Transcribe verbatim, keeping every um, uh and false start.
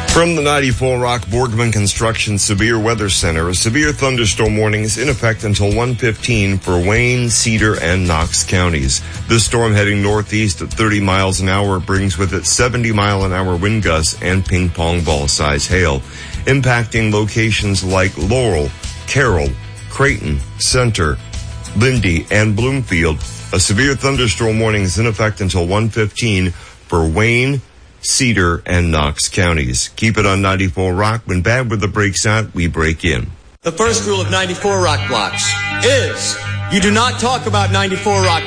From the ninety-four Rock Borgman Construction Severe Weather Center, a severe thunderstorm warning is in effect until one fifteen for Wayne, Cedar, and Knox counties. This storm heading northeast at thirty miles an hour brings with it seventy mile an hour wind gusts and ping pong ball size hail, impacting locations like Laurel, Carroll, Creighton, Center, Lindy, and Bloomfield. A severe thunderstorm warning is in effect until one fifteen for Wayne, Cedar, and Knox counties. Keep it on ninety-four Rock. When bad weather breaks out, we break in. The first rule of ninety-four Rock blocks is you do not talk about ninety-four Rock